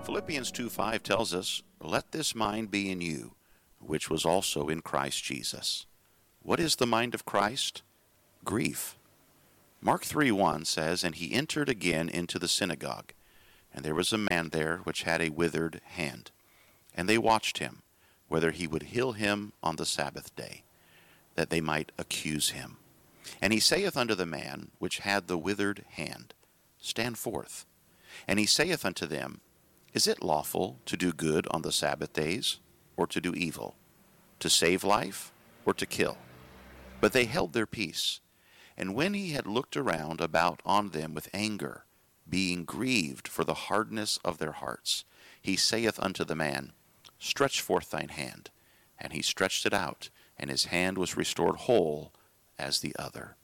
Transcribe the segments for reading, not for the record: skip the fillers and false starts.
Philippians 2:5 tells us, "Let this mind be in you, which was also in Christ Jesus." What is the mind of Christ? Grief. Mark 3:1 says, "And he entered again into the synagogue, and there was a man there which had a withered hand. And they watched him, whether he would heal him on the Sabbath day, that they might accuse him. And he saith unto the man which had the withered hand, Stand forth. And he saith unto them, Is it lawful to do good on the Sabbath days, or to do evil, to save life, or to kill? But they held their peace. And when he had looked around about on them with anger, being grieved for the hardness of their hearts, he saith unto the man, Stretch forth thine hand. And he stretched it out, and his hand was restored whole as the other."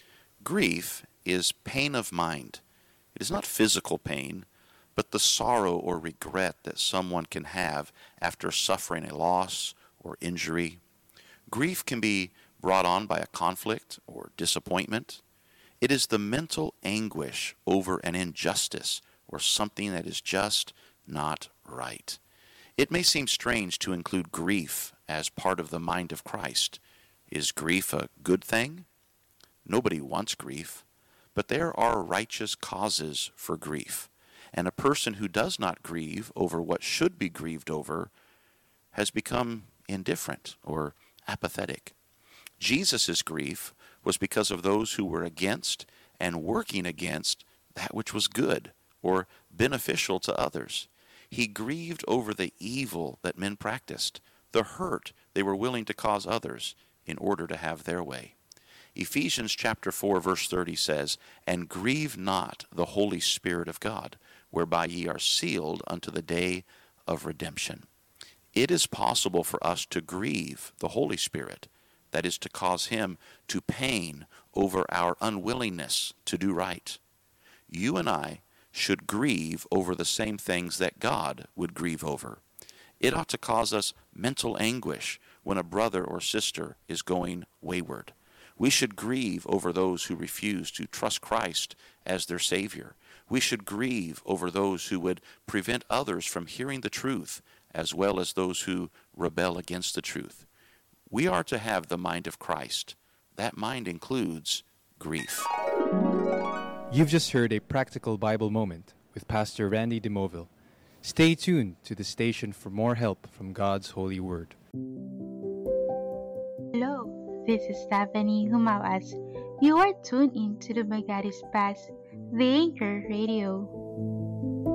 Grief is pain of mind. It is not physical pain, but the sorrow or regret that someone can have after suffering a loss or injury. Grief can be brought on by a conflict or disappointment. It is the mental anguish over an injustice or something that is just not right. It may seem strange to include grief as part of the mind of Christ. Is grief a good thing? Nobody wants grief, but there are righteous causes for grief, and a person who does not grieve over what should be grieved over has become indifferent or apathetic. Jesus' grief was because of those who were against and working against that which was good or beneficial to others. He grieved over the evil that men practiced, the hurt they were willing to cause others in order to have their way. Ephesians chapter 4 verse 30 says, "And grieve not the Holy Spirit of God, whereby ye are sealed unto the day of redemption." It is possible for us to grieve the Holy Spirit, that is, to cause him to pain over our unwillingness to do right. You and I should grieve over the same things that God would grieve over. It ought to cause us mental anguish when a brother or sister is going wayward. We should grieve over those who refuse to trust Christ as their Savior. We should grieve over those who would prevent others from hearing the truth, as well as those who rebel against the truth. We are to have the mind of Christ. That mind includes grief. You've just heard a practical Bible moment with Pastor Randy DeMoville. Stay tuned to the station for more help from God's holy word. Hello, this is Stephanie Humawas. You are tuned in to the Magaris Pass, the Anchor Radio.